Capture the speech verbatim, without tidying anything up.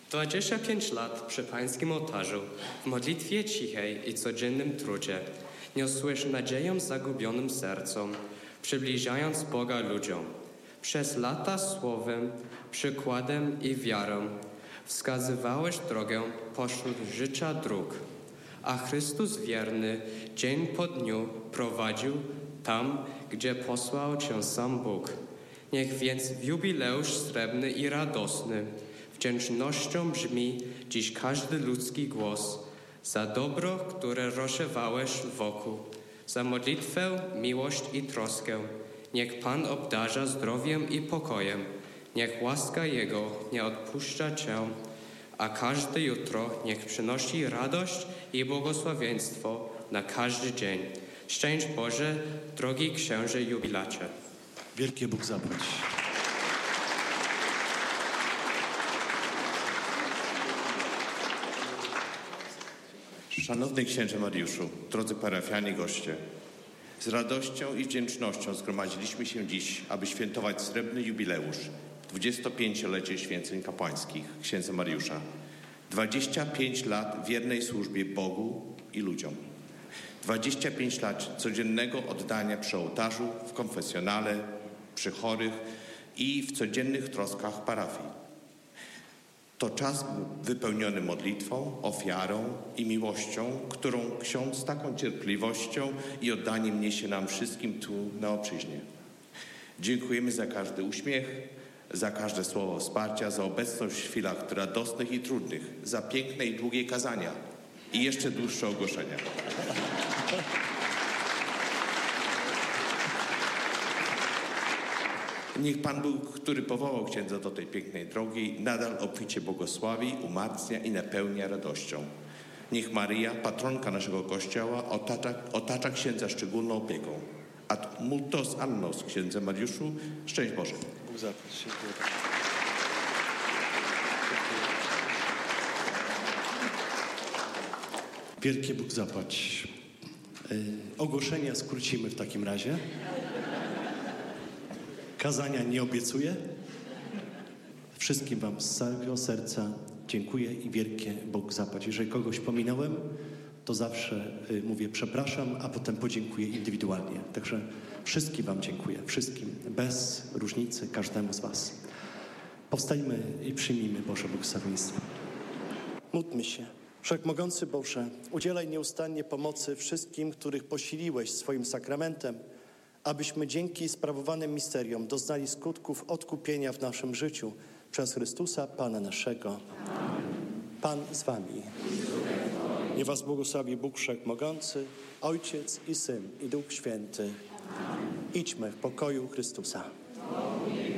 dwadzieścia pięć lat przy pańskim ołtarzu, w modlitwie cichej i codziennym trudzie, niosłeś nadzieję zagubionym sercom, przybliżając Boga ludziom. Przez lata słowem, przykładem i wiarą wskazywałeś drogę pośród życia dróg, a Chrystus wierny dzień po dniu prowadził tam, gdzie posłał Cię sam Bóg. Niech więc w jubileusz srebrny i radosny wdzięcznością brzmi dziś każdy ludzki głos za dobro, które rozsiewałeś wokół, za modlitwę, miłość i troskę. Niech Pan obdarza zdrowiem i pokojem, niech łaska Jego nie odpuszcza Cię, a każde jutro niech przynosi radość i błogosławieństwo na każdy dzień. Szczęść Boże, drogi księże jubilacie. Wielkie Bóg zapłać. Szanowny księże Mariuszu, drodzy parafianie, goście, z radością i wdzięcznością zgromadziliśmy się dziś, aby świętować srebrny jubileusz, dwudziestopięciolecie święceń kapłańskich księdza Mariusza. dwadzieścia pięć lat wiernej służbie Bogu i ludziom. dwadzieścia pięć lat codziennego oddania przy ołtarzu, w konfesjonale, przy chorych i w codziennych troskach parafii. To czas wypełniony modlitwą, ofiarą i miłością, którą ksiądz z taką cierpliwością i oddaniem niesie nam wszystkim tu na obczyźnie. Dziękujemy za każdy uśmiech, za każde słowo wsparcia, za obecność w chwilach radosnych i trudnych, za piękne i długie kazania i jeszcze dłuższe ogłoszenia. Niech Pan Bóg, który powołał księdza do tej pięknej drogi, nadal obficie błogosławi, umacnia i napełnia radością. Niech Maryja, patronka naszego Kościoła, otacza, otacza księdza szczególną opieką. Ad multos annos, księdze Mariuszu, szczęść Boże. Bóg zapłać. Wielkie Bóg zapłać. Yy, ogłoszenia skrócimy w takim razie. Kazania nie obiecuję. Wszystkim wam z całego serca dziękuję i wielkie Bóg zapłać. Jeżeli kogoś pominąłem, to zawsze y, mówię przepraszam, a potem podziękuję indywidualnie. Także wszystkim wam dziękuję. Wszystkim, bez różnicy, każdemu z was. Powstańmy i przyjmijmy Boże błogosławieństwo. Módlmy się. Wszechmogący Boże, udzielaj nieustannie pomocy wszystkim, których posiliłeś swoim sakramentem, abyśmy dzięki sprawowanym misteriom doznali skutków odkupienia w naszym życiu przez Chrystusa, Pana naszego. Pan z wami. Niech was błogosławi Bóg Wszechmogący, Ojciec i Syn i Duch Święty. Idźmy w pokoju Chrystusa.